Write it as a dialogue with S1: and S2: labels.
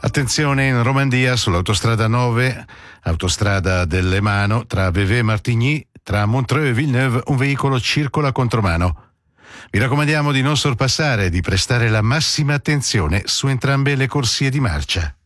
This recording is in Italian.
S1: Attenzione in Romandia sull'autostrada 9, autostrada del Lemano, tra Vevey e Martigny, tra Montreux e Villeneuve, un veicolo circola contromano. Vi raccomandiamo di non sorpassare e di prestare la massima attenzione su entrambe le corsie di marcia.